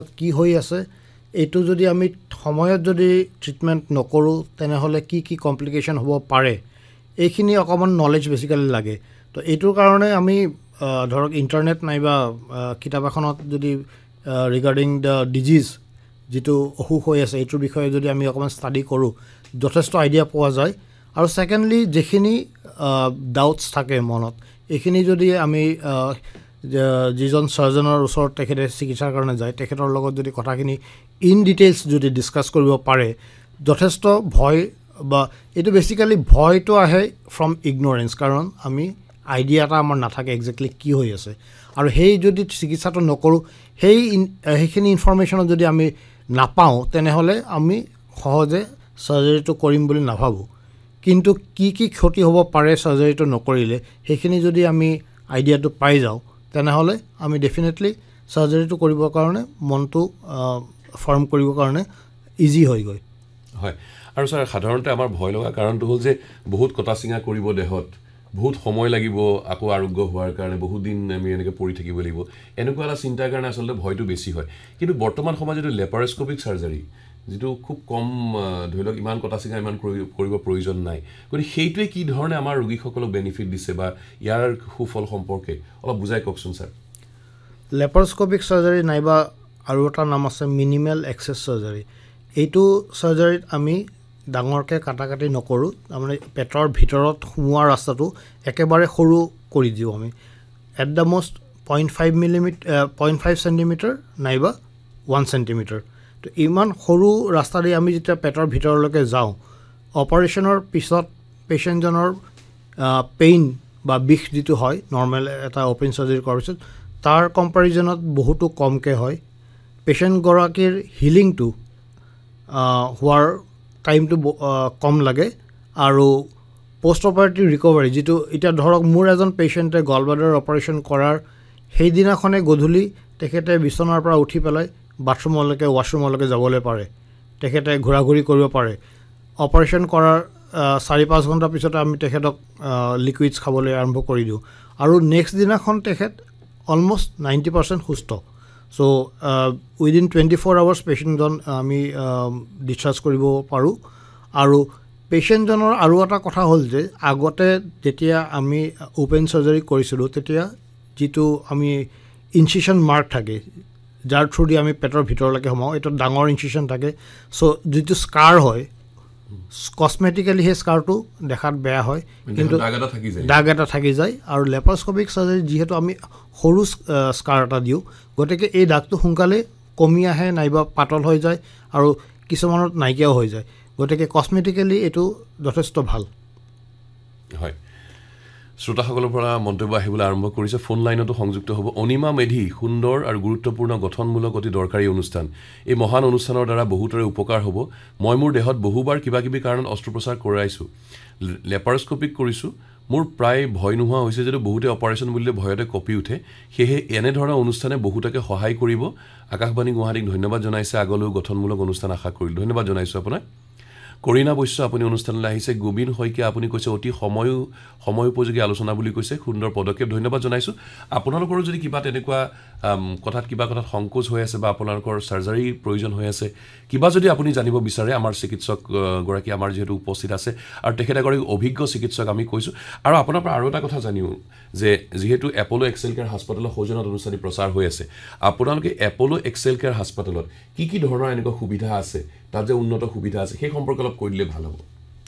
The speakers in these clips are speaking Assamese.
কি হৈ আছে এইটো যদি আমি সময়ত যদি ট্ৰিটমেণ্ট নকৰোঁ তেনেহ'লে কি কি কমপ্লিকেশ্যন হ'ব পাৰে এইখিনি অকণমান নলেজ বেছিকেলি লাগে তো এইটোৰ কাৰণে আমি ধৰক ইণ্টাৰনেট নাইবা কিতাপ এখনত যদি ৰিগাৰ্ডিং দ্য ডিজিজ যিটো অসুখ হৈ আছে এইটোৰ বিষয়ে যদি আমি অকণমান ষ্টাডি কৰোঁ যথেষ্ট আইডিয়া পোৱা যায় আৰু ছেকেণ্ডলি যিখিনি ডাউটছ থাকে মনত এইখিনি যদি আমি যিজন চাৰ্জনৰ ওচৰত তেখেতে চিকিৎসাৰ কাৰণে যায় তেখেতৰ লগত যদি কথাখিনি ইন ডিটেইলছ যদি ডিছকাছ কৰিব পাৰে যথেষ্ট ভয় বা এইটো বেছিকেলি ভয়টো আহে ফ্ৰম ইগন'ৰেঞ্চ কাৰণ আমি আইডিয়া এটা আমাৰ নাথাকে একজেক্টলি কি হৈ আছে আৰু সেই যদি চিকিৎসাটো নকৰোঁ সেইখিনি ইনফৰমেশ্যনত যদি আমি নাপাওঁ তেনেহ'লে আমি সহজে চাৰ্জাৰীটো কৰিম বুলি নাভাবোঁ কিন্তু কি কি ক্ষতি হ'ব পাৰে চাৰ্জাৰীটো নকৰিলে সেইখিনি যদি আমি আইডিয়াটো পাই যাওঁ তেনেহ'লে আমি ডেফিনেটলি চাৰ্জাৰীটো কৰিবৰ কাৰণে মনটো ফৰ্ম কৰিবৰ কাৰণে ইজি হৈ গৈ হয় আৰু ছাৰ সাধাৰণতে আমাৰ ভয় লগা কাৰণটো হ'ল যে বহুত কটা চিঙা কৰিব দেহত বহুত সময় লাগিব আকৌ আৰোগ্য হোৱাৰ কাৰণে বহুত দিন আমি এনেকৈ পৰি থাকিব লাগিব এনেকুৱা এটা চিন্তাৰ কাৰণে আচলতে ভয়টো বেছি হয় কিন্তু বৰ্তমান সময়ত যিটো লেপাৰস্কোপিক চাৰ্জাৰী যিটো খুব কম ধৰি লওক ইমান কটা চিঙা ইমান কৰিব প্ৰয়োজন নাই গতিকে সেইটোৱে কি ধৰণে আমাৰ ৰোগীসকলক বেনিফিট দিছে বা ইয়াৰ সুফল সম্পৰ্কে অলপ বুজাই কওকচোন ছাৰ লেপাৰস্কোপিক চাৰ্জাৰী নাইবা আৰু এটা নাম আছে মিনিমেল এক্সেছ চাৰ্জাৰী এইটো চাৰ্জাৰীত আমি ডাঙৰকৈ কাটি নকৰোঁ তাৰমানে পেটৰ ভিতৰত সোমোৱা ৰাস্তাটো একেবাৰে সৰু কৰি দিওঁ আমি এট দ্য মষ্ট 0.5 চেণ্টিমিটাৰ নাইবা 1 চেণ্টিমিটাৰ তো ইমান সৰু ৰাস্তা দি আমি যেতিয়া পেটৰ ভিতৰলৈকে যাওঁ অপাৰেশ্যনৰ পিছত পেচেণ্টজনৰ পেইন বা বিষ যিটো হয় নৰ্মেল এটা অ'পেন চাৰ্জাৰী কৰাৰ পিছত তাৰ কম্পেৰিজনত বহুতো কমকৈ হয় পেচেণ্টগৰাকীৰ হিলিংটো হোৱাৰ টাইমটো কম লাগে আৰু পষ্ট অপাৰেটিভ ৰিকভাৰী যিটো এতিয়া ধৰক মোৰ এজন পেচেণ্টে গলব্লাডাৰ অপাৰেশ্যন কৰাৰ সেইদিনাখনে গধূলি তেখেতে বিচনাৰ পৰা উঠি পেলাই বাথৰুমলৈকে ৱাশ্বৰুমলৈকে যাবলৈ পাৰে তেখেতে ঘূৰা ঘূৰি কৰিব পাৰে অপাৰেশ্যন কৰাৰ 4-5 ঘণ্টাৰ পিছতে আমি তেখেতক লিকুইডছ খাবলৈ আৰম্ভ কৰি দিওঁ আৰু নেক্সট দিনাখন তেখেত অলমষ্ট 90% সুস্থ চ' উইদিন 24 আৱাৰ্ছ পেচেণ্টজন আমি ডিছচাৰ্জ কৰিব পাৰোঁ আৰু পেচেণ্টজনৰ আৰু এটা কথা হ'ল যে আগতে যেতিয়া আমি অ'পেন চাৰ্জাৰী কৰিছিলোঁ তেতিয়া যিটো আমি ইনচিশ্যন মাৰ্ক থাকে যাৰ থ্ৰু দি আমি পেটৰ ভিতৰলৈকে সোমাওঁ এইটো ডাঙৰ ইনচিশ্যন থাকে চ' যিটো স্কাৰ হয় কছমেটিকেলি সেই স্কাৰটো দেখাত বেয়া হয় কিন্তু দাগ এটা থাকি যায় আৰু লেপাৰস্কোপিক চাৰ্জাৰী যিহেতু আমি সৰু স্কাৰ এটা দিওঁ গতিকে এই দাগটো সোনকালে কমি আহে নাইবা পাতল হৈ যায় আৰু কিছুমানত নাইকিয়াও হৈ যায় গতিকে কছমেটিকেলি এইটো যথেষ্ট ভাল হয় শ্ৰোতাসকলৰ পৰা মন্তব্য আহিবলৈ আৰম্ভ কৰিছে ফোন লাইনতো সংযুক্ত হ'ব অনিমা মেধি সুন্দৰ আৰু গুৰুত্বপূৰ্ণ গঠনমূলক অতি দৰকাৰী অনুষ্ঠান এই মহান অনুষ্ঠানৰ দ্বাৰা বহুতৰে উপকাৰ হ'ব মই মোৰ দেহত বহুবাৰ কিবা কিবি কাৰণত অস্ত্ৰোপচাৰ কৰাইছোঁ লেপাৰস্কোপিক কৰিছোঁ মোৰ প্ৰায় ভয় নোহোৱা হৈছে যদিও বহুতে অপাৰেশ্যন বুলিলে ভয়তে কঁপি উঠে সেয়েহে এনেধৰণৰ অনুষ্ঠানে বহুতকে সহায় কৰিব আকাশবাণী গুৱাহাটীক ধন্যবাদ জনাইছে আগলৈও গঠনমূলক অনুষ্ঠান আশা কৰিলোঁ ধন্যবাদ জনাইছোঁ আপোনাক কৰিনা বৈশ্য আপুনি অনুষ্ঠানলৈ আহিছে গোবিন শইকীয়া আপুনি কৈছে অতি সময় উপযোগী আলোচনা বুলি কৈছে সুন্দৰ পদক্ষেপ ধন্যবাদ জনাইছোঁ আপোনালোকৰো যদি কিবা তেনেকুৱা কথাত সংকোচ হৈ আছে বা আপোনালোকৰ চাৰ্জাৰীৰ প্ৰয়োজন হৈ আছে কিবা যদি আপুনি জানিব বিচাৰে আমাৰ চিকিৎসক গৰাকী আমাৰ যিহেতু উপস্থিত আছে আৰু তেখেত এগৰাকী অভিজ্ঞ চিকিৎসক আমি কৈছোঁ আৰু আপোনাৰ পৰা আৰু এটা কথা জানিও যে যিহেতু এপল' এক্সেল কেয়াৰ হাস্পাতালৰ সৌজন্যত অনুষ্ঠানটি প্ৰচাৰ হৈ আছে আপোনালোকে এপল' এক্সেল কেয়াৰ হাস্পাতালত কি কি ধৰণৰ এনেকুৱা সুবিধা আছে তাত যে উন্নত সুবিধা আছে সেই সম্পৰ্কে অলপ কৈ দিলে ভাল হ'ব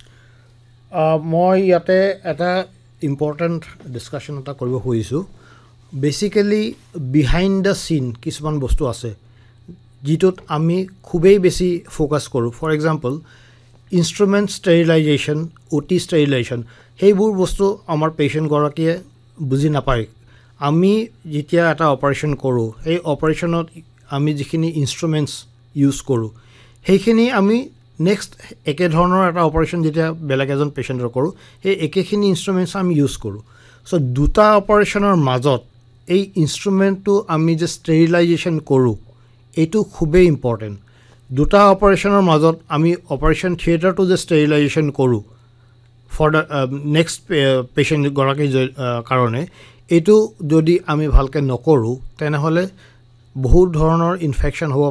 মই ইয়াতে এটা ইম্পৰ্টেণ্ট ডিছকাশ্যন এটা কৰিব খুজিছোঁ বেচিকেলি বিহাইণ্ড দ্য চিন কিছুমান বস্তু আছে যিটোত আমি খুবেই বেছি ফ'কাছ কৰোঁ ফৰ এক্সাম্পল ইনষ্ট্ৰুমেণ্ট ষ্টেৰিলাইজেশ্যন অ'টি ষ্টেৰিলাইজেশ্যন সেইবোৰ বস্তু আমাৰ পেচেণ্টগৰাকীয়ে বুজি নাপায় আমি যেতিয়া এটা অপাৰেশ্যন কৰোঁ সেই অপাৰেশ্যনত আমি যিখিনি ইনষ্ট্ৰুমেণ্টছ ইউজ কৰোঁ সেইখিনি আমি নেক্সট একেধৰণৰ এটা অপাৰেশ্যন যেতিয়া বেলেগ এজন পেচেণ্টৰ কৰোঁ সেই একেখিনি ইনষ্ট্ৰুমেণ্টছ আমি ইউজ কৰোঁ চ' দুটা অপাৰেশ্যনৰ মাজত এই ইনষ্ট্ৰুমেণ্টটো আমি যে ষ্টেৰিলাইজেশ্যন কৰোঁ এইটো খুবেই ইম্পৰ্টেণ্ট দুটা অপাৰেশ্যনৰ মাজত আমি অপাৰেশ্যন থিয়েটাৰটো যে ষ্টেৰিলাইজেশ্যন কৰোঁ ফৰ দ্য নেক্সট পেচেণ্টগৰাকীৰ কাৰণে এইটো যদি আমি ভালকৈ নকৰোঁ তেনেহ'লে বহুত ধৰণৰ ইনফেকশ্যন হ'ব